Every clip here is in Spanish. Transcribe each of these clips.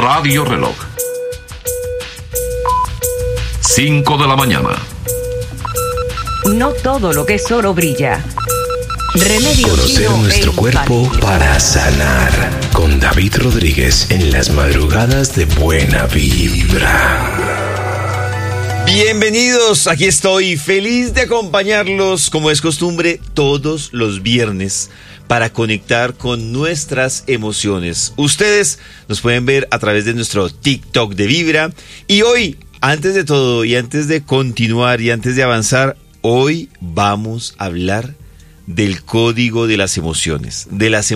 Radio Reloj. 5 de la mañana. No todo lo que es oro brilla. Remedio Conocer Chino nuestro e cuerpo Infalible. para sanar. Con David Rodríguez en las madrugadas de Buena Vibra. Bienvenidos, aquí estoy feliz de acompañarlos como es costumbre todos los viernes para conectar con nuestras emociones. Ustedes nos pueden ver a través de nuestro TikTok de Vibra y hoy, antes de todo y antes de continuar y antes de avanzar, hoy vamos a hablar del código de las emociones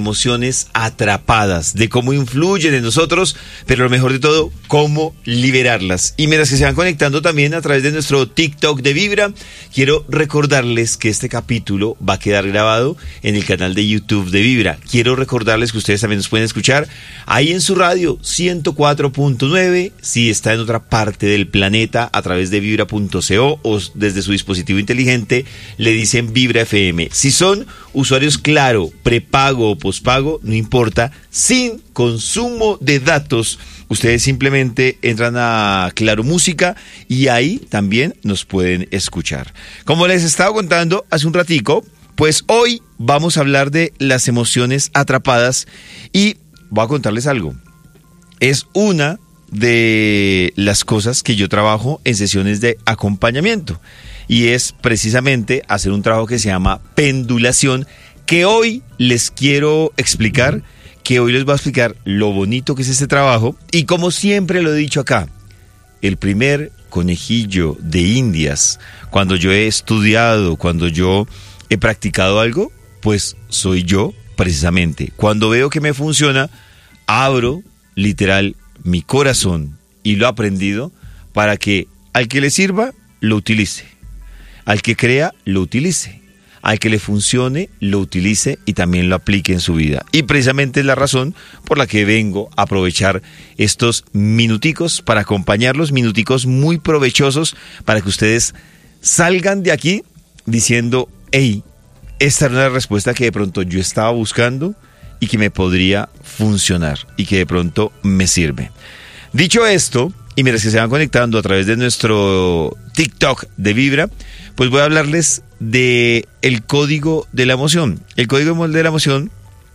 atrapadas, de cómo influyen en nosotros, pero lo mejor de todo, cómo liberarlas. Y mientras que se van conectando también a través de nuestro TikTok de Vibra, quiero recordarles que este capítulo va a quedar grabado en el canal de YouTube de Vibra. Quiero recordarles que ustedes también nos pueden escuchar ahí en su radio 104.9, si está en otra parte del planeta a través de vibra.co o desde su dispositivo inteligente le dicen Vibra FM. Si son usuarios Claro, prepago o pospago, no importa, sin consumo de datos, ustedes simplemente entran a Claro Música y ahí también nos pueden escuchar. Como les estaba contando hace un ratico, pues hoy vamos a hablar de las emociones atrapadas y voy a contarles algo. Es una de las cosas que yo trabajo en sesiones de acompañamiento y es precisamente hacer un trabajo que se llama pendulación, que hoy les quiero explicar, que hoy les voy a explicar lo bonito que es este trabajo y como siempre lo he dicho acá, el primer conejillo de Indias, cuando yo he estudiado, cuando yo he practicado algo, pues soy yo precisamente. Cuando veo que me funciona, abro literal mi corazón y lo he aprendido para que al que le sirva, lo utilice. Al que crea, lo utilice. Al que le funcione, lo utilice y también lo aplique en su vida. Y precisamente es la razón por la que vengo a aprovechar estos minuticos para acompañarlos, minuticos muy provechosos para que ustedes salgan de aquí diciendo, hey, esta era una respuesta que de pronto yo estaba buscando y que me podría funcionar y que de pronto me sirve. Dicho esto, y mientras que se van conectando a través de nuestro TikTok de Vibra, pues voy a hablarles de el código de la emoción. El código de la emoción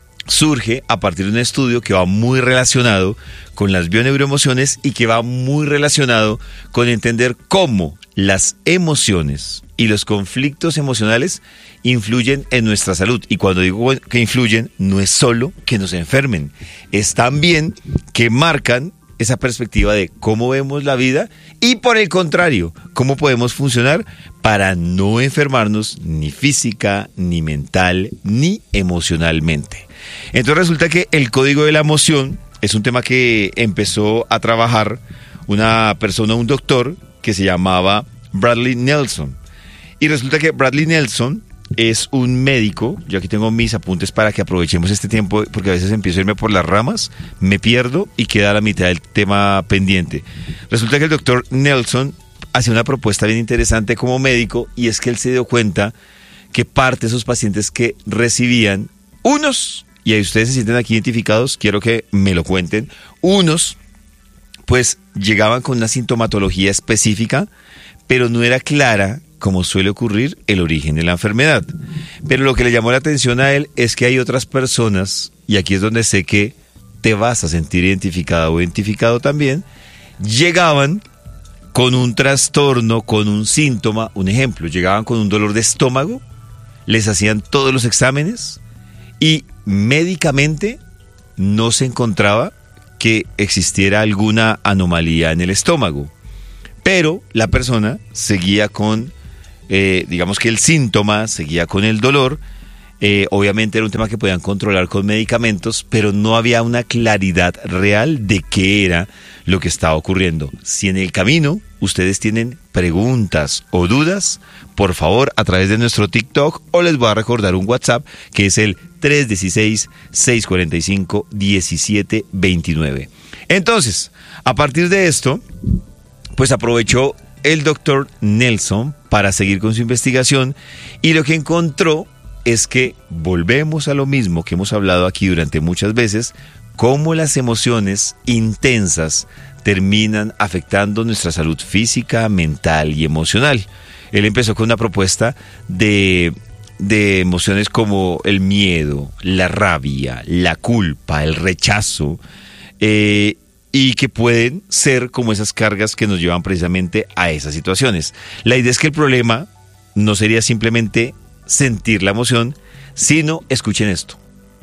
surge a partir de un estudio que va muy relacionado con las bioneuroemociones y que va muy relacionado con entender cómo las emociones y los conflictos emocionales influyen en nuestra salud. Y cuando digo que influyen, no es solo que nos enfermen, es también que marcan esa perspectiva de cómo vemos la vida y por el contrario, cómo podemos funcionar para no enfermarnos ni física, ni mental, ni emocionalmente. Entonces resulta que el código de la emoción es un tema que empezó a trabajar una persona, un doctor que se llamaba Bradley Nelson. Y resulta que Bradley Nelson es un médico. Yo aquí tengo mis apuntes para que aprovechemos este tiempo, porque a veces empiezo a irme por las ramas, me pierdo y queda a la mitad del tema pendiente. Resulta que el doctor Nelson hace una propuesta bien interesante como médico, y es que él se dio cuenta que parte de esos pacientes que recibían, unos, y ahí ustedes se sienten aquí identificados, quiero que me lo cuenten, unos pues llegaban con una sintomatología específica, pero no era clara, como suele ocurrir, el origen de la enfermedad. Pero lo que le llamó la atención a él es que hay otras personas, y aquí es donde sé que te vas a sentir identificada o identificado también, llegaban con un trastorno, con un síntoma, un ejemplo, llegaban con un dolor de estómago, les hacían todos los exámenes y médicamente no se encontraba que existiera alguna anomalía en el estómago, pero la persona seguía con digamos que el síntoma, seguía con el dolor. Obviamente era un tema que podían controlar con medicamentos, pero no había una claridad real de qué era lo que estaba ocurriendo. Si en el camino ustedes tienen preguntas o dudas, por favor, a través de nuestro TikTok, o les voy a recordar un WhatsApp que es el 316-645-1729. Entonces, a partir de esto, pues aprovechó el doctor Nelson para seguir con su investigación, y lo que encontró es que volvemos a lo mismo que hemos hablado aquí durante muchas veces, cómo las emociones intensas terminan afectando nuestra salud física, mental y emocional. Él empezó con una propuesta de emociones como el miedo, la rabia, la culpa, el rechazo, y que pueden ser como esas cargas que nos llevan precisamente a esas situaciones. La idea es que el problema no sería simplemente sentir la emoción, sino, escuchen esto,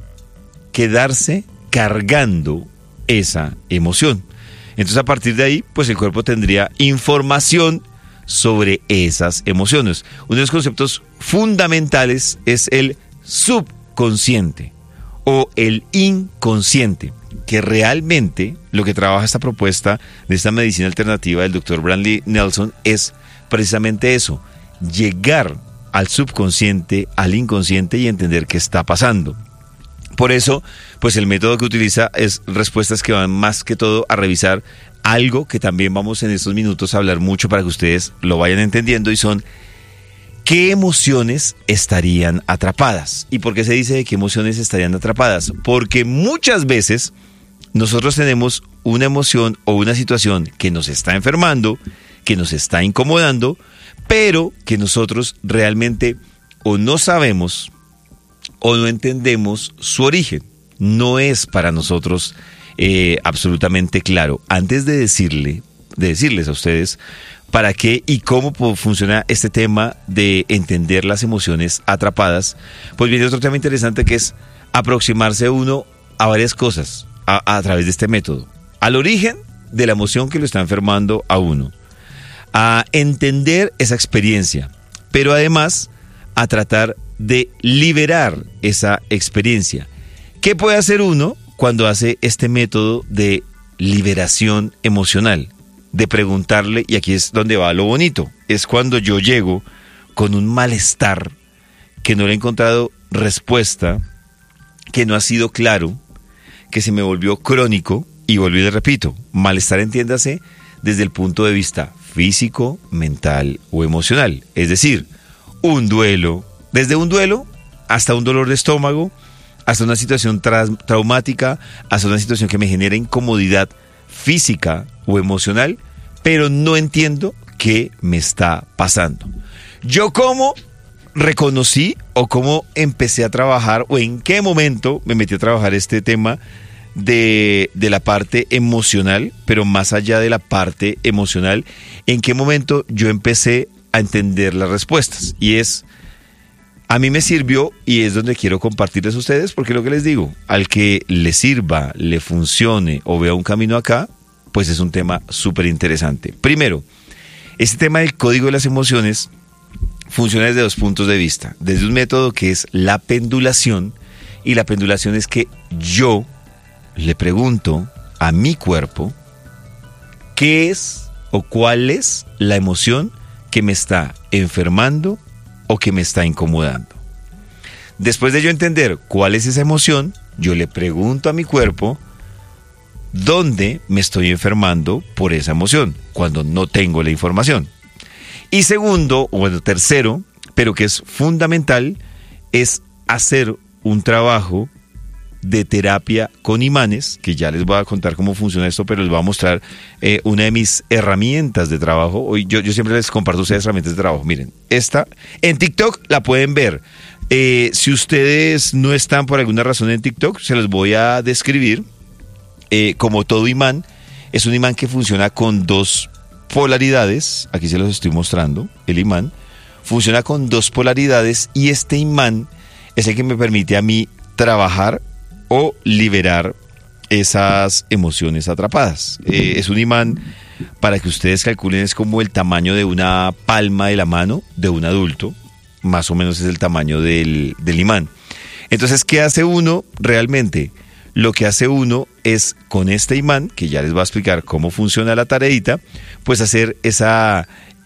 quedarse cargando esa emoción. Entonces, a partir de ahí, pues el cuerpo tendría información sobre esas emociones. Uno de los conceptos fundamentales es el subconsciente o el inconsciente, que realmente lo que trabaja esta propuesta de esta medicina alternativa del Dr. Bradley Nelson es precisamente eso, llegar al subconsciente, al inconsciente y entender qué está pasando. Por eso, pues el método que utiliza es respuestas que van más que todo a revisar algo que también vamos en estos minutos a hablar mucho para que ustedes lo vayan entendiendo, y son ¿qué emociones estarían atrapadas? ¿Y por qué se dice de qué emociones estarían atrapadas? Porque muchas veces nosotros tenemos una emoción o una situación que nos está enfermando, que nos está incomodando, pero que nosotros realmente o no sabemos o no entendemos su origen. No es para nosotros absolutamente claro. Antes de decirles a ustedes para qué y cómo funciona este tema de entender las emociones atrapadas, pues viene otro tema interesante, que es aproximarse uno a varias cosas a través de este método. Al origen de la emoción que lo está enfermando a uno, a entender esa experiencia, pero además a tratar de liberar esa experiencia. ¿Qué puede hacer uno cuando hace este método de liberación emocional? De preguntarle, y aquí es donde va lo bonito, es cuando yo llego con un malestar que no le he encontrado respuesta, que no ha sido claro, que se me volvió crónico, y vuelvo y le repito, malestar entiéndase desde el punto de vista físico, mental o emocional, es decir, un duelo, desde un duelo hasta un dolor de estómago, hasta una situación traumática, hasta una situación que me genera incomodidad física o emocional, pero no entiendo qué me está pasando. Yo cómo reconocí o cómo empecé a trabajar o en qué momento me metí a trabajar este tema de la parte emocional, pero más allá de la parte emocional, en qué momento yo empecé a entender las respuestas. Y a mí me sirvió, y es donde quiero compartirles a ustedes, porque lo que les digo, al que le sirva, le funcione o vea un camino acá, pues es un tema súper interesante. Primero, este tema del código de las emociones funciona desde dos puntos de vista. Desde un método que es la pendulación, y la pendulación es que yo le pregunto a mi cuerpo qué es o cuál es la emoción que me está enfermando o que me está incomodando. Después de yo entender cuál es esa emoción, yo le pregunto a mi cuerpo dónde me estoy enfermando por esa emoción, cuando no tengo la información. Y segundo, o bueno, tercero, pero que es fundamental, es hacer un trabajo de terapia con imanes, que ya les voy a contar cómo funciona esto, pero les voy a mostrar una de mis herramientas de trabajo. Hoy yo siempre les comparto a ustedes herramientas de trabajo. Miren, esta en TikTok la pueden ver. Si ustedes no están por alguna razón en TikTok, se los voy a describir. Como todo imán, es un imán que funciona con dos polaridades. Aquí se los estoy mostrando. El imán funciona con dos polaridades, y este imán es el que me permite a mí trabajar o liberar esas emociones atrapadas. Es un imán, para que ustedes calculen, es como el tamaño de una palma de la mano de un adulto. Más o menos es el tamaño del imán. Entonces, ¿qué hace uno realmente? Lo que hace uno es, con este imán, que ya les voy a explicar cómo funciona la tareita, pues hacer esa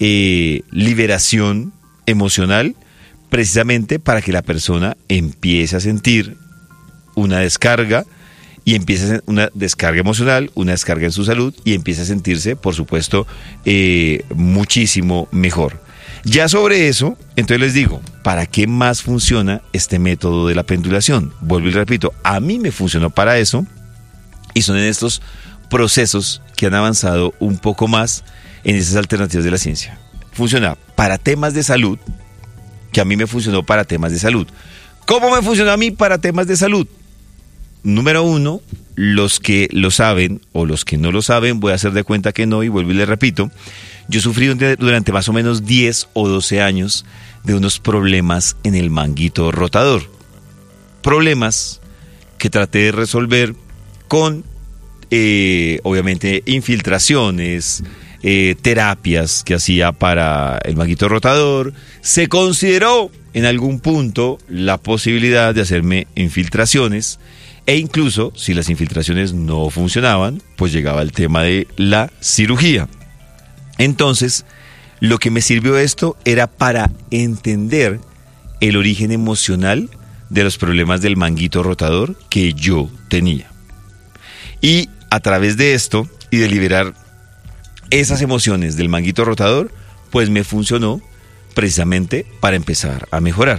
liberación emocional, precisamente para que la persona empiece a sentir una descarga, y empiece una descarga emocional, una descarga en su salud, y empiece a sentirse, por supuesto, muchísimo mejor. Ya sobre eso, entonces les digo, ¿para qué más funciona este método de la pendulación? Vuelvo y repito, a mí me funcionó para eso, Y son en estos procesos que han avanzado un poco más en esas alternativas de la ciencia. Funciona para temas de salud, que a mí me funcionó para temas de salud. ¿Cómo me funcionó a mí para temas de salud? Número 1, los que lo saben o los que no lo saben, voy a hacer de cuenta que no y vuelvo y les repito, yo sufrí durante más o menos 10 o 12 años de unos problemas en el manguito rotador. Problemas que traté de resolver con, obviamente, infiltraciones, terapias que hacía para el manguito rotador. Se consideró en algún punto la posibilidad de hacerme infiltraciones e incluso si las infiltraciones no funcionaban, pues llegaba el tema de la cirugía. Entonces, lo que me sirvió esto era para entender el origen emocional de los problemas del manguito rotador que yo tenía. Y a través de esto y de liberar esas emociones del manguito rotador, pues me funcionó precisamente para empezar a mejorar.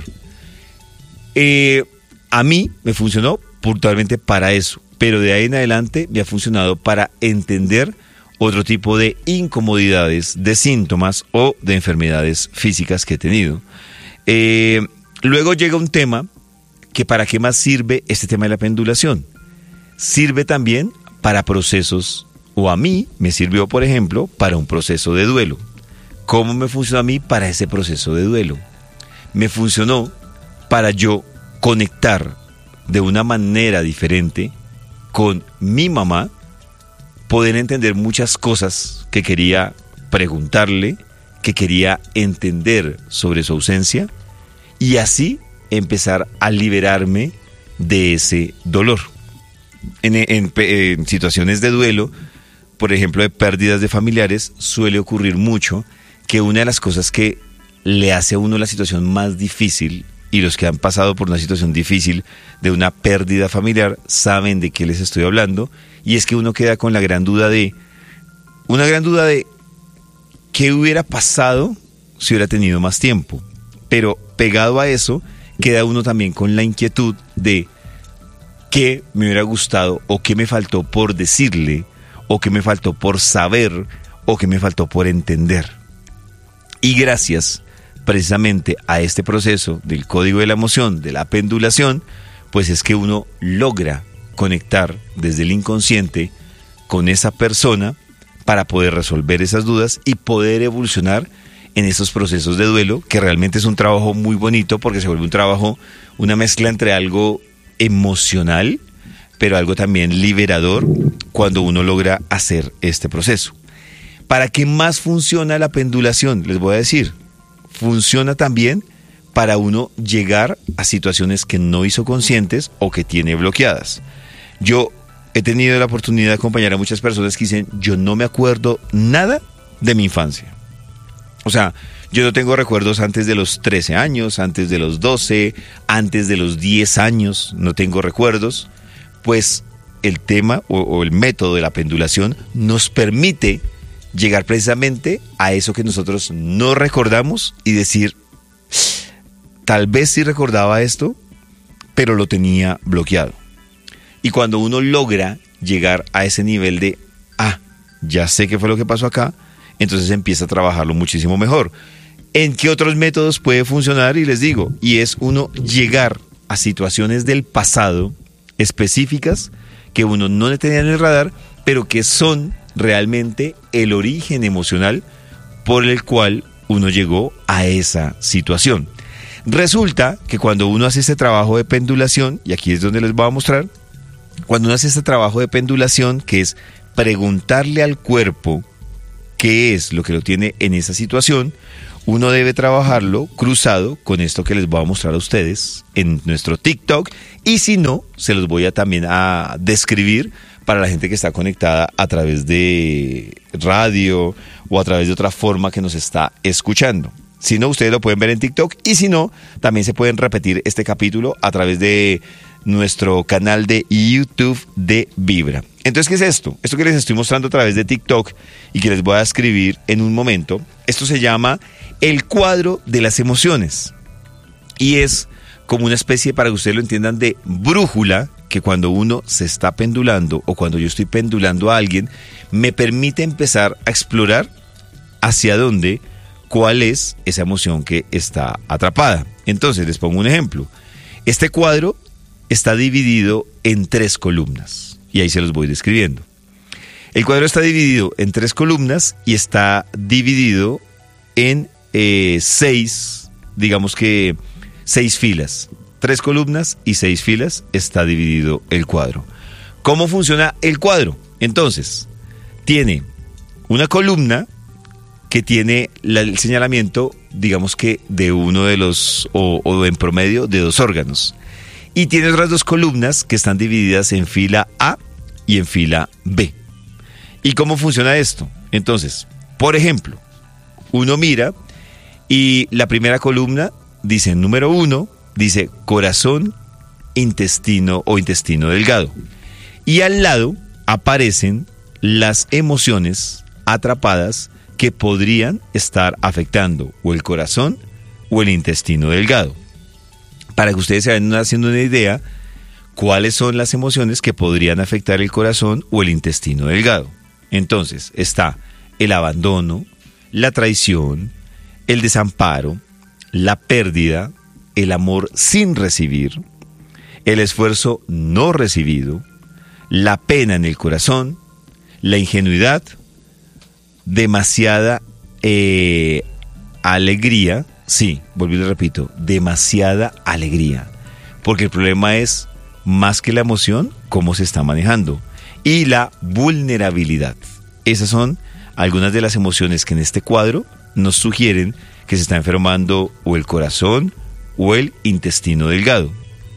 A mí me funcionó puntualmente para eso, pero de ahí en adelante me ha funcionado para entender otro tipo de incomodidades, de síntomas o de enfermedades físicas que he tenido. Luego llega un tema que para qué más sirve este tema de la pendulación. Sirve también para procesos, o a mí me sirvió, por ejemplo, para un proceso de duelo. ¿Cómo me funcionó a mí para ese proceso de duelo? Me funcionó para yo conectar de una manera diferente con mi mamá, poder entender muchas cosas que quería preguntarle, que quería entender sobre su ausencia y así empezar a liberarme de ese dolor. En situaciones de duelo, por ejemplo, de pérdidas de familiares, suele ocurrir mucho que una de las cosas que le hace a uno la situación más difícil, y los que han pasado por una situación difícil de una pérdida familiar saben de qué les estoy hablando, y es que uno queda con una gran duda de qué hubiera pasado si hubiera tenido más tiempo. Pero pegado a eso, queda uno también con la inquietud de qué me hubiera gustado o qué me faltó por decirle, o qué me faltó por saber, o qué me faltó por entender. Y gracias precisamente a este proceso del código de la emoción, de la pendulación, pues es que uno logra conectar desde el inconsciente con esa persona para poder resolver esas dudas y poder evolucionar en esos procesos de duelo, que realmente es un trabajo muy bonito porque se vuelve un trabajo, una mezcla entre algo emocional, pero algo también liberador cuando uno logra hacer este proceso. ¿Para qué más funciona la pendulación? Les voy a decir, funciona también para uno llegar a situaciones que no hizo conscientes o que tiene bloqueadas. Yo he tenido la oportunidad de acompañar a muchas personas que dicen, yo no me acuerdo nada de mi infancia. O sea, yo no tengo recuerdos antes de los 13 años, antes de los 12, antes de los 10 años, no tengo recuerdos. Pues el tema o el método de la pendulación nos permite llegar precisamente a eso que nosotros no recordamos y decir, tal vez sí recordaba esto, pero lo tenía bloqueado. Y cuando uno logra llegar a ese nivel de, ya sé qué fue lo que pasó acá, entonces empieza a trabajarlo muchísimo mejor. ¿En qué otros métodos puede funcionar? Y les digo, y es uno llegar a situaciones del pasado específicas que uno no le tenía en el radar, pero que son realmente el origen emocional por el cual uno llegó a esa situación. Resulta que cuando uno hace este trabajo de pendulación, y aquí es donde les voy a mostrar, cuando uno hace este trabajo de pendulación, que es preguntarle al cuerpo qué es lo que lo tiene en esa situación, uno debe trabajarlo cruzado con esto que les voy a mostrar a ustedes en nuestro TikTok, y si no, se los voy a también a describir para la gente que está conectada a través de radio o a través de otra forma que nos está escuchando. Si no, ustedes lo pueden ver en TikTok, y si no, también se pueden repetir este capítulo a través de nuestro canal de YouTube de Vibra. Entonces, ¿qué es esto? Esto que les estoy mostrando a través de TikTok y que les voy a escribir en un momento, esto se llama el cuadro de las emociones. Y es como una especie, para que ustedes lo entiendan, de brújula que cuando uno se está pendulando o cuando yo estoy pendulando a alguien, me permite empezar a explorar hacia dónde, cuál es esa emoción que está atrapada. Entonces, les pongo un ejemplo. Este cuadro está dividido en 3 columnas y ahí se los voy describiendo. El cuadro está dividido en 3 columnas y está dividido en 6, digamos que 6 filas. 3 columnas y 6 filas está dividido el cuadro. ¿Cómo funciona el cuadro? Entonces, tiene una columna que tiene el señalamiento, digamos que de uno de los, o en promedio, de 2 órganos. Y tiene otras 2 columnas que están divididas en fila A y en fila B. ¿Y cómo funciona esto? Entonces, por ejemplo, uno mira y la primera columna dice, número 1, dice corazón, intestino o intestino delgado. Y al lado aparecen las emociones atrapadas que podrían estar afectando o el corazón o el intestino delgado. Para que ustedes se vayan haciendo una idea, cuáles son las emociones que podrían afectar el corazón o el intestino delgado. Entonces, está el abandono, la traición, el desamparo, la pérdida, el amor sin recibir, el esfuerzo no recibido, la pena en el corazón, la ingenuidad, demasiada alegría, sí, volví y le repito, demasiada alegría, porque el problema es, más que la emoción, cómo se está manejando, y la vulnerabilidad. Esas son algunas de las emociones que en este cuadro nos sugieren que se está enfermando o el corazón o el intestino delgado.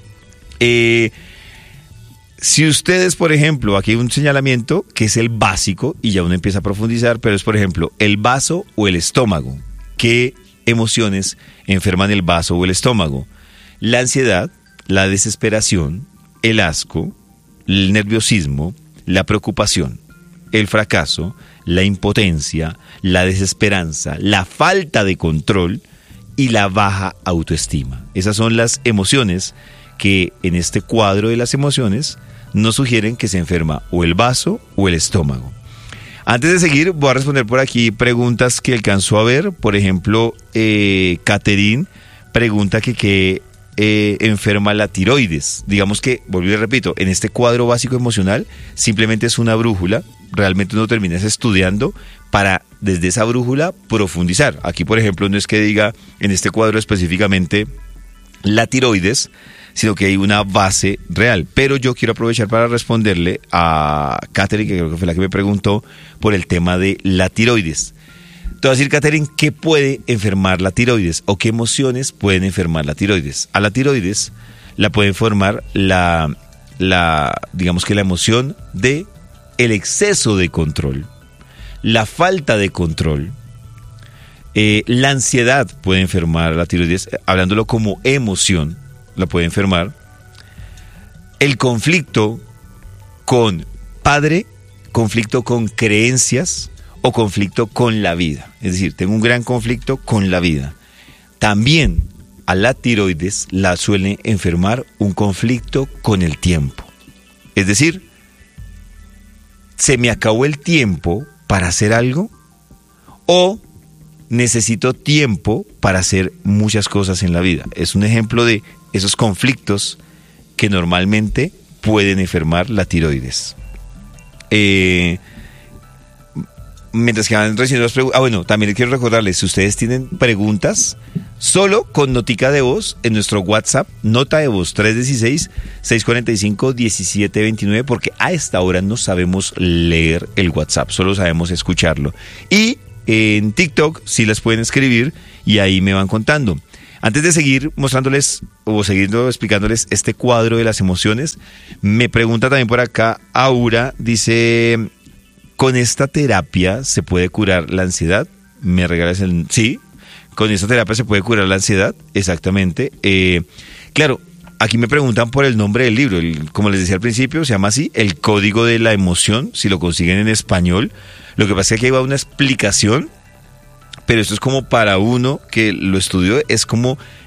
Si ustedes, por ejemplo, aquí hay un señalamiento que es el básico y ya uno empieza a profundizar, pero es, por ejemplo, el vaso o el estómago. ¿Qué emociones enferman el vaso o el estómago? La ansiedad, la desesperación, el asco, el nerviosismo, la preocupación, el fracaso, la impotencia, la desesperanza, la falta de control y la baja autoestima. Esas son las emociones que en este cuadro de las emociones nos sugieren que se enferma o el vaso o el estómago. Antes de seguir, voy a responder por aquí preguntas que alcanzó a ver. Por ejemplo, Catherine pregunta que enferma la tiroides. Digamos que, volví y repito, en este cuadro básico emocional simplemente es una brújula. Realmente uno termina estudiando para desde esa brújula profundizar. Aquí, por ejemplo, no es que diga en este cuadro específicamente la tiroides, sino que hay una base real. Pero yo quiero aprovechar para responderle a Catherine, que creo que fue la que me preguntó por el tema de la tiroides. Te voy a decir, Catherine, ¿qué puede enfermar la tiroides o qué emociones pueden enfermar la tiroides? A la tiroides la puede enfermar digamos que la emoción de el exceso de control, la falta de control, la ansiedad puede enfermar la tiroides, hablándolo como emoción, la puede enfermar. El conflicto con padre, conflicto con creencias o conflicto con la vida. Es decir, tengo un gran conflicto con la vida. También a la tiroides la suele enfermar un conflicto con el tiempo. Es decir, ¿se me acabó el tiempo para hacer algo? ¿O necesito tiempo para hacer muchas cosas en la vida? Es un ejemplo de esos conflictos que normalmente pueden enfermar la tiroides. Mientras que van recibiendo las preguntas, bueno, también les quiero recordarles, si ustedes tienen preguntas, solo con notica de voz en nuestro WhatsApp, nota de voz 316-645-1729, porque a esta hora no sabemos leer el WhatsApp, solo sabemos escucharlo. Y en TikTok sí las pueden escribir y ahí me van contando. Antes de seguir mostrándoles o seguir explicándoles este cuadro de las emociones, me pregunta también por acá Aura, dice, ¿con esta terapia se puede curar la ansiedad? ¿Me regalas el...? Sí, con esta terapia se puede curar la ansiedad, exactamente. Claro, aquí me preguntan por el nombre del libro, como les decía al principio, se llama así, El Código de la Emoción, si lo consiguen en español. Lo que pasa es que aquí va una explicación, pero esto es como para uno que lo estudió, es como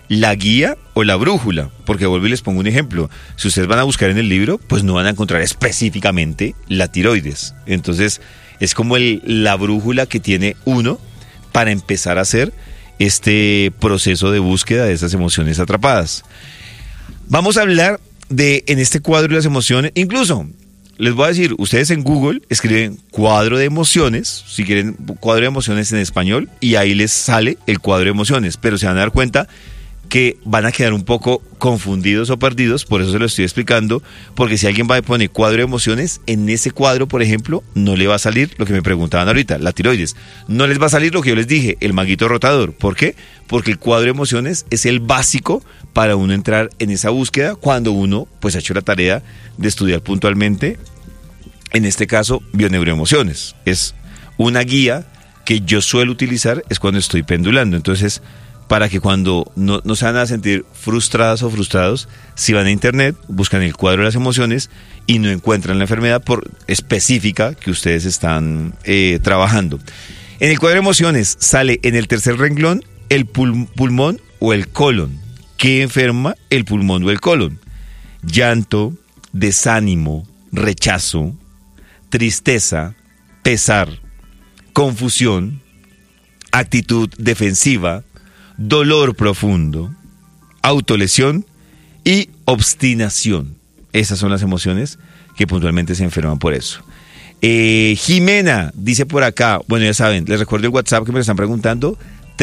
la guía o la brújula, porque vuelvo y les pongo un ejemplo. Si ustedes van a buscar en el libro, pues no van a encontrar específicamente la tiroides. Entonces, es como la brújula que tiene uno para empezar a hacer este proceso de búsqueda de esas emociones atrapadas. Vamos a hablar en este cuadro de las emociones, incluso les voy a decir, ustedes en Google escriben cuadro de emociones, si quieren cuadro de emociones en español, y ahí les sale el cuadro de emociones, pero se van a dar cuenta que van a quedar un poco confundidos o perdidos, por eso se lo estoy explicando, porque si alguien va a poner cuadro de emociones, en ese cuadro, por ejemplo, no le va a salir lo que me preguntaban ahorita, la tiroides. No les va a salir lo que yo les dije, el manguito rotador. ¿Por qué? Porque el cuadro de emociones es el básico para uno entrar en esa búsqueda cuando uno pues ha hecho la tarea de estudiar puntualmente, en este caso, bioneuroemociones. Es una guía que yo suelo utilizar, es cuando estoy pendulando. Entonces, para que cuando no se van a sentir frustradas o frustrados, si van a internet, buscan el cuadro de las emociones y no encuentran la enfermedad específica que ustedes están trabajando. En el cuadro de emociones sale en el tercer renglón el pulmón o el colon. ¿Qué enferma el pulmón o el colon? Llanto, desánimo, rechazo, tristeza, pesar, confusión, actitud defensiva, dolor profundo, autolesión y obstinación. Esas son las emociones que puntualmente se enferman por eso. Jimena dice por acá, bueno, ya saben, les recuerdo el WhatsApp que me lo están preguntando,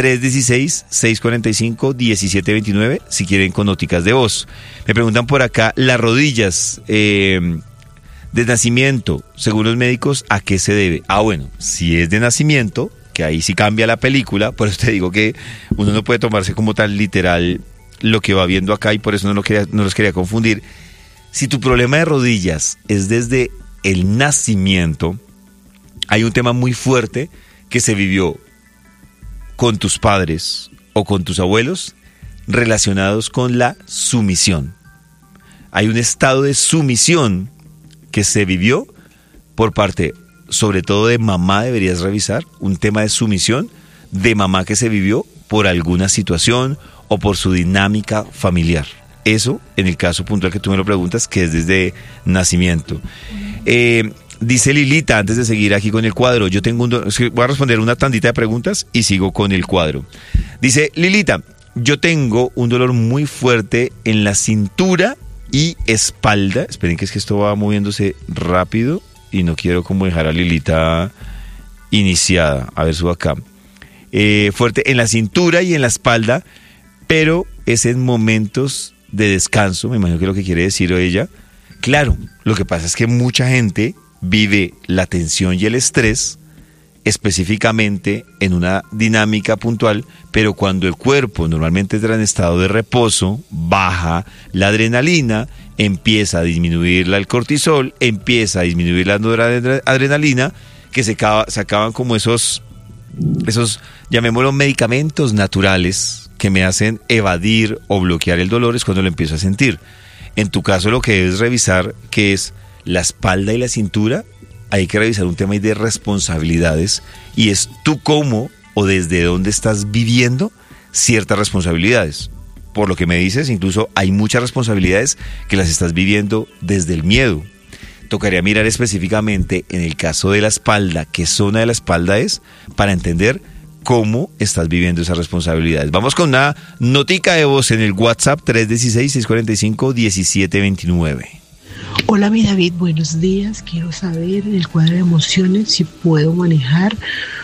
316-645-1729, si quieren con noticas de voz. Me preguntan por acá, las rodillas de nacimiento, según los médicos, ¿a qué se debe? Bueno, si es de nacimiento, que ahí sí cambia la película, por eso te digo que uno no puede tomarse como tan literal lo que va viendo acá y por eso no los quería confundir. Si tu problema de rodillas es desde el nacimiento, hay un tema muy fuerte que se vivió con tus padres o con tus abuelos relacionados con la sumisión. Hay un estado de sumisión que se vivió por parte, sobre todo de mamá, deberías revisar, un tema de sumisión de mamá que se vivió por alguna situación o por su dinámica familiar. Eso, en el caso puntual que tú me lo preguntas, que es desde nacimiento. Dice Lilita, antes de seguir aquí con el cuadro, yo tengo voy a responder una tandita de preguntas y sigo con el cuadro. Dice Lilita, yo tengo un dolor muy fuerte en la cintura y espalda. Esperen que es que esto va moviéndose rápido y no quiero como dejar a Lilita iniciada. A ver, subo acá. Fuerte en la cintura y en la espalda, pero es en momentos de descanso, me imagino que es lo que quiere decir ella. Claro, lo que pasa es que mucha gente vive la tensión y el estrés específicamente en una dinámica puntual, pero cuando el cuerpo normalmente está en estado de reposo, baja la adrenalina, empieza a disminuir el cortisol, empieza a disminuir la noradrenalina, que se acaban como esos, llamémoslo, medicamentos naturales que me hacen evadir o bloquear el dolor, es cuando lo empiezo a sentir. En tu caso lo que debes revisar, que es la espalda y la cintura, hay que revisar un tema de responsabilidades, y es tú cómo o desde dónde estás viviendo ciertas responsabilidades. Por lo que me dices, incluso hay muchas responsabilidades que las estás viviendo desde el miedo. Tocaría mirar específicamente en el caso de la espalda, qué zona de la espalda es, para entender cómo estás viviendo esas responsabilidades. Vamos con una notica de voz en el WhatsApp 316-645-1729. Hola, mi David, buenos días. Quiero saber en el cuadro de emociones si puedo manejar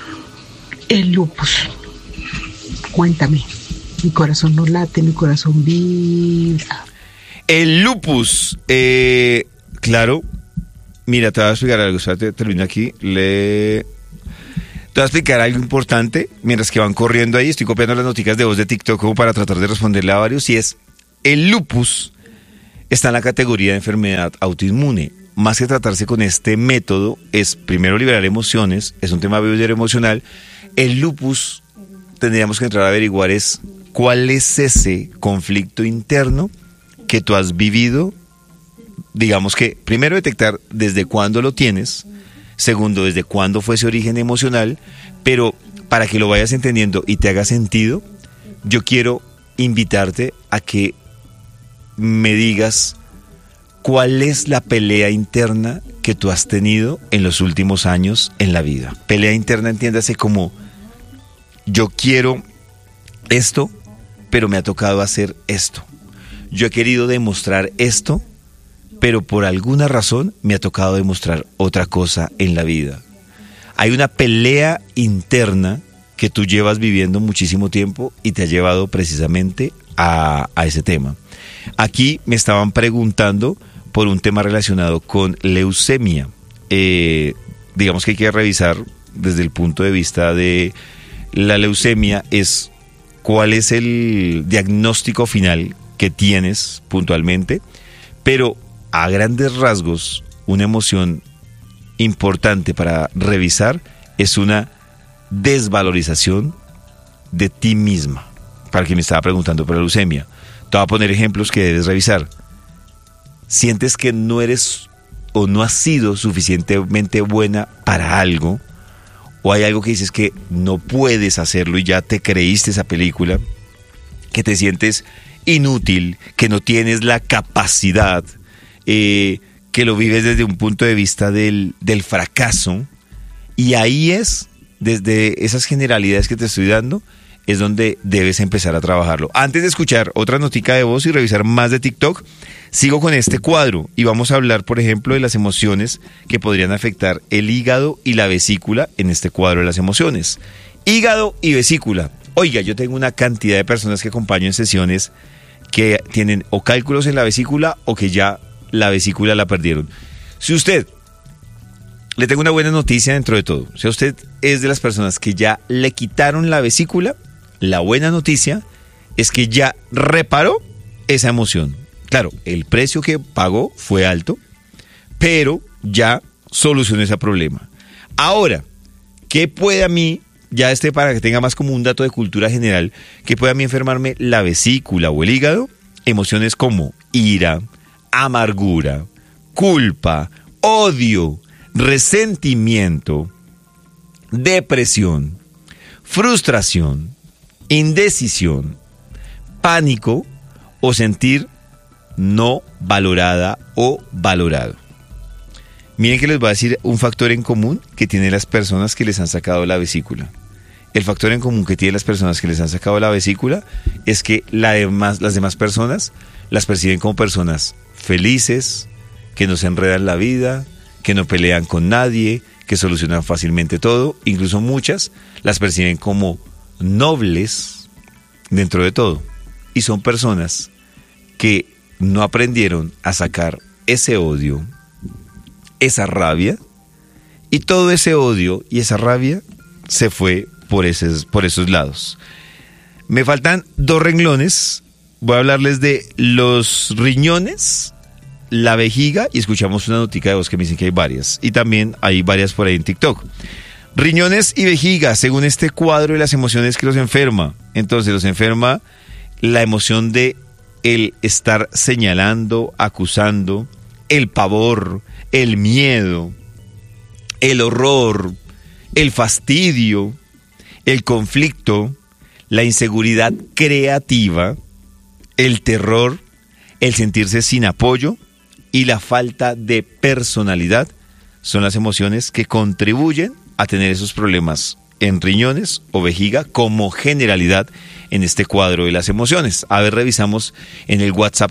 el lupus. Cuéntame. Mi corazón no late, mi corazón vibra. El lupus, claro. Mira, te voy a explicar algo. O sea, termino aquí. Te voy a explicar algo importante. Mientras que van corriendo ahí, estoy copiando las noticas de voz de TikTok como para tratar de responderle a varios. Y es, el lupus está en la categoría de enfermedad autoinmune. Más que tratarse con este método, es primero liberar emociones, es un tema bioemocional. El lupus, tendríamos que entrar a averiguar es cuál es ese conflicto interno que tú has vivido. Digamos que primero detectar desde cuándo lo tienes, segundo, desde cuándo fue ese origen emocional, pero para que lo vayas entendiendo y te haga sentido, yo quiero invitarte a que me digas cuál es la pelea interna que tú has tenido en los últimos años en la vida. Pelea interna, entiéndase como yo quiero esto, pero me ha tocado hacer esto. Yo he querido demostrar esto, pero por alguna razón me ha tocado demostrar otra cosa en la vida. Hay una pelea interna que tú llevas viviendo muchísimo tiempo y te ha llevado precisamente a ese tema. Aquí me estaban preguntando por un tema relacionado con leucemia. Digamos que hay que revisar desde el punto de vista de la leucemia, es cuál es el diagnóstico final que tienes puntualmente, pero a grandes rasgos, una emoción importante para revisar es una desvalorización de ti misma. Para quien me estaba preguntando por la leucemia, te voy a poner ejemplos que debes revisar. Sientes que no eres o no has sido suficientemente buena para algo, o hay algo que dices que no puedes hacerlo y ya te creíste esa película, que te sientes inútil, que no tienes la capacidad, que lo vives desde un punto de vista del fracaso, y ahí es, desde esas generalidades que te estoy dando, es donde debes empezar a trabajarlo. Antes de escuchar otra notica de voz y revisar más de TikTok, sigo con este cuadro y vamos a hablar, por ejemplo, de las emociones que podrían afectar el hígado y la vesícula en este cuadro de las emociones. Hígado y vesícula. Oiga, yo tengo una cantidad de personas que acompaño en sesiones que tienen o cálculos en la vesícula o que ya la vesícula la perdieron. Si usted, le tengo una buena noticia dentro de todo, si usted es de las personas que ya le quitaron la vesícula, la buena noticia es que ya reparó esa emoción. Claro, el precio que pagó fue alto, pero ya solucionó ese problema. Ahora, ¿qué puede a mí, ya para que tenga más como un dato de cultura general, qué puede a mí enfermarme la vesícula o el hígado? Emociones como ira, amargura, culpa, odio, resentimiento, depresión, frustración, indecisión, pánico o sentir no valorada o valorado. Miren que les voy a decir un factor en común que tienen las personas que les han sacado la vesícula. El factor en común que tienen las personas que les han sacado la vesícula es que las demás personas las perciben como personas felices, que no se enredan la vida, que no pelean con nadie, que solucionan fácilmente todo. Incluso muchas las perciben como nobles dentro de todo. Y son personas que no aprendieron a sacar ese odio, esa rabia, y todo ese odio y esa rabia se fue por esos lados. Me faltan 2 renglones. Voy a hablarles de los riñones, la vejiga, y escuchamos una notica de voz que me dicen que hay varias. Y también hay varias por ahí en TikTok. Riñones y vejiga, según este cuadro de las emociones que los enferma. Entonces los enferma la emoción de el estar señalando, acusando, el pavor, el miedo, el horror, el fastidio, el conflicto, la inseguridad creativa, el terror, el sentirse sin apoyo y la falta de personalidad son las emociones que contribuyen a tener esos problemas en riñones o vejiga como generalidad en este cuadro de las emociones. A ver, revisamos en el WhatsApp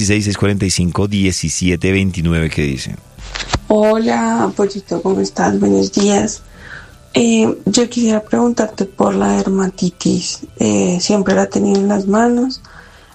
316-645-1729 qué dice. Hola, Pollito, ¿cómo estás? Buenos días. Yo quisiera preguntarte por la dermatitis. Siempre la he tenido en las manos.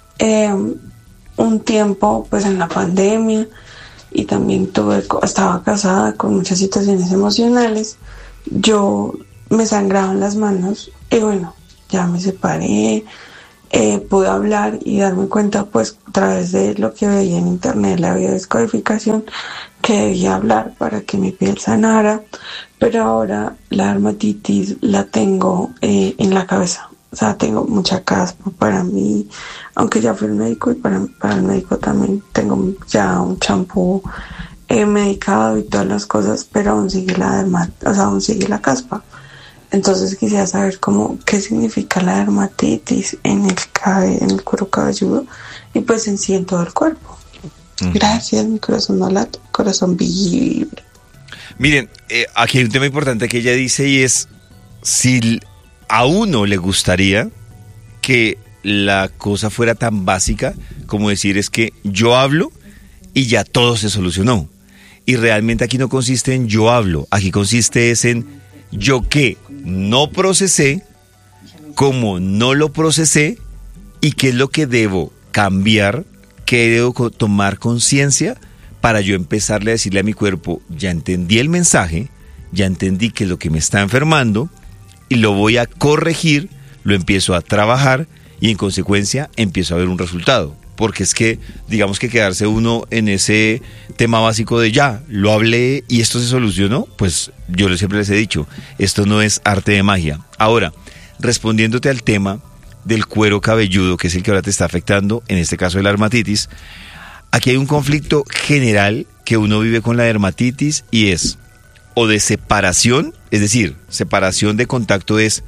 Un tiempo, pues en la pandemia, y también estaba casada con muchas situaciones emocionales. Yo me sangraban las manos y bueno, ya me separé, pude hablar y darme cuenta, pues a través de lo que veía en internet, la biodescodificación, que debía hablar para que mi piel sanara, pero ahora la dermatitis la tengo en la cabeza. O sea, tengo mucha caspa para mí, aunque ya fui al médico, y para el médico también tengo ya un champú medicado y todas las cosas, pero aún sigue aún sigue la caspa. Entonces quisiera saber qué significa la dermatitis en el cuero cabelludo y pues en sí en todo el cuerpo. Gracias, mi corazón no late, mi corazón vibra. Miren, aquí hay un tema importante que ella dice y es si a uno le gustaría que la cosa fuera tan básica como decir es que yo hablo y ya todo se solucionó. Y realmente aquí no consiste en yo hablo, aquí consiste es en yo que no procesé, cómo no lo procesé y qué es lo que debo cambiar, qué debo tomar conciencia para yo empezarle a decirle a mi cuerpo, ya entendí el mensaje, ya entendí que es lo que me está enfermando y lo voy a corregir, lo empiezo a trabajar y en consecuencia empiezo a ver un resultado. Porque es que, digamos que quedarse uno en ese tema básico de ya, lo hablé y esto se solucionó, pues yo siempre les he dicho, esto no es arte de magia. Ahora, respondiéndote al tema del cuero cabelludo, que es el que ahora te está afectando, en este caso de la dermatitis, aquí hay un conflicto general que uno vive con la dermatitis y es o de separación, es decir, separación de contacto es,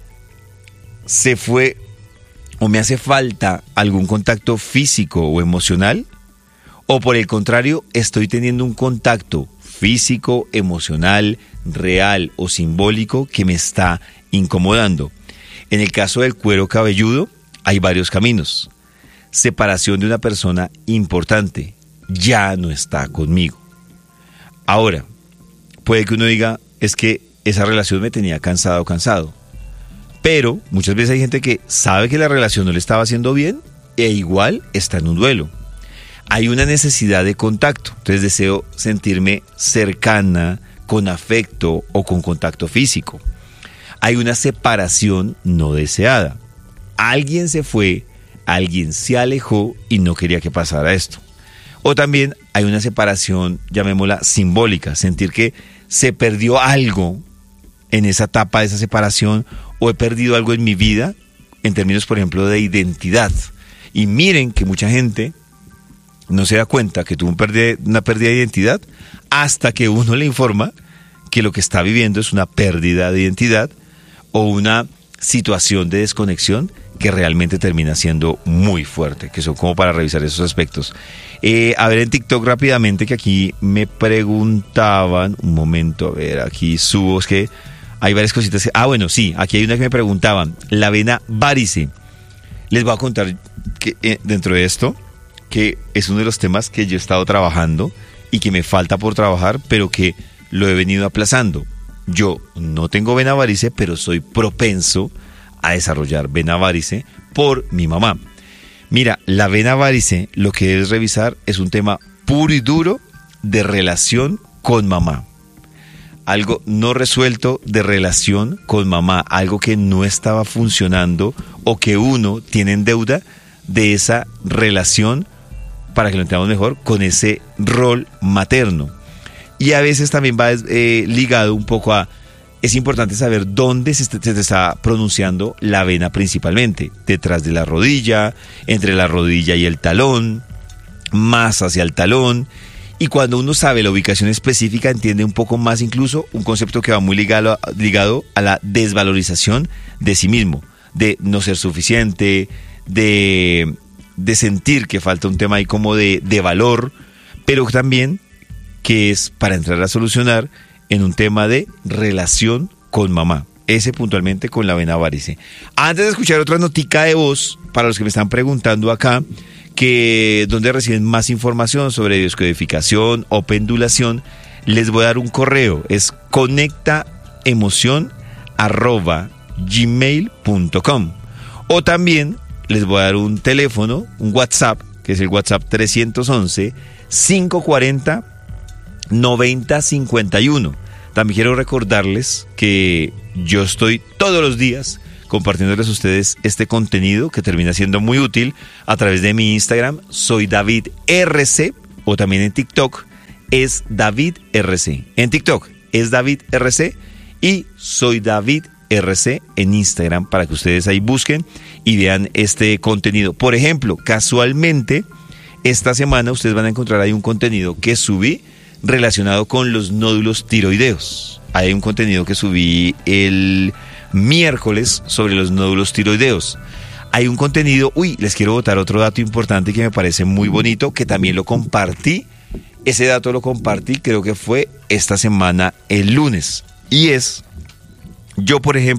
se fue o me hace falta algún contacto físico o emocional, o por el contrario, estoy teniendo un contacto físico, emocional, real o simbólico que me está incomodando. En el caso del cuero cabelludo, hay varios caminos. Separación de una persona importante, ya no está conmigo. Ahora, puede que uno diga, es que esa relación me tenía cansado. Pero muchas veces hay gente que sabe que la relación no le estaba haciendo bien e igual está en un duelo. Hay una necesidad de contacto, entonces deseo sentirme cercana, con afecto o con contacto físico. Hay una separación no deseada. Alguien se fue, alguien se alejó y no quería que pasara esto. O también hay una separación, llamémosla simbólica, sentir que se perdió algo en esa etapa de esa separación o he perdido algo en mi vida en términos, por ejemplo, de identidad. Y miren que mucha gente no se da cuenta que tuvo una pérdida de identidad hasta que uno le informa que lo que está viviendo es una pérdida de identidad o una situación de desconexión que realmente termina siendo muy fuerte, que son como para revisar esos aspectos. A ver en TikTok rápidamente, que aquí me preguntaban, un momento, a ver, aquí subo, es que hay varias cositas. Bueno, sí, aquí hay una que me preguntaban, la vena varice. Les voy a contar que dentro de esto, que es uno de los temas que yo he estado trabajando y que me falta por trabajar, pero que lo he venido aplazando. Yo no tengo vena varice, pero soy propenso a desarrollar vena varice por mi mamá. Mira, la vena varice, lo que debes revisar es un tema puro y duro de relación con mamá. Algo no resuelto de relación con mamá, algo que no estaba funcionando o que uno tiene en deuda de esa relación, para que lo entendamos mejor, con ese rol materno. Y a veces también va ligado un poco a, es importante saber dónde se te está pronunciando la vena principalmente, detrás de la rodilla, entre la rodilla y el talón, más hacia el talón. Y cuando uno sabe la ubicación específica, entiende un poco más incluso un concepto que va muy ligado a la desvalorización de sí mismo, de no ser suficiente, de sentir que falta un tema ahí como de valor, pero también que es para entrar a solucionar en un tema de relación con mamá. Ese puntualmente con la vena varice. Antes de escuchar otra notica de voz, para los que me están preguntando acá, que donde reciben más información sobre descodificación o pendulación, les voy a dar un correo, es conectaemoción@gmail.com, o también les voy a dar un teléfono, un WhatsApp, que es el WhatsApp 311-540-9051. También quiero recordarles que yo estoy todos los días compartiéndoles a ustedes este contenido que termina siendo muy útil a través de mi Instagram, soy David RC, o también en TikTok, es David RC. En TikTok es David RC y soy David RC en Instagram, para que ustedes ahí busquen y vean este contenido. Por ejemplo, casualmente, esta semana ustedes van a encontrar ahí un contenido que subí relacionado con los nódulos tiroideos. Hay un contenido que subí el miércoles sobre los nódulos tiroideos. Hay un contenido, les quiero botar otro dato importante que me parece muy bonito, que también lo compartí. Ese dato lo compartí, creo que fue esta semana, el lunes. Y es, yo por ejemplo,